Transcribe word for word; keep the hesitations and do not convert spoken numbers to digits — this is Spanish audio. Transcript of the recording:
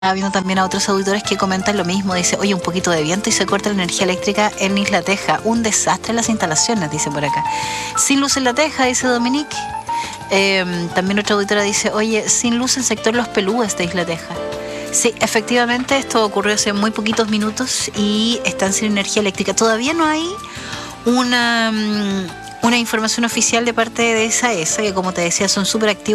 viendo también a otros auditores que comentan lo mismo. Dice, oye, un poquito de viento y se corta la energía eléctrica en Isla Teja. Un desastre en las instalaciones, dice por acá. Sin luz en la Teja, dice Dominique. Eh, también otra auditora dice, oye, sin luz en sector Los Pelúes de Isla Teja. Sí, efectivamente, esto ocurrió hace muy poquitos minutos y están sin energía eléctrica. Todavía no hay una, una información oficial de parte de esa E S A, que como te decía, son súper activos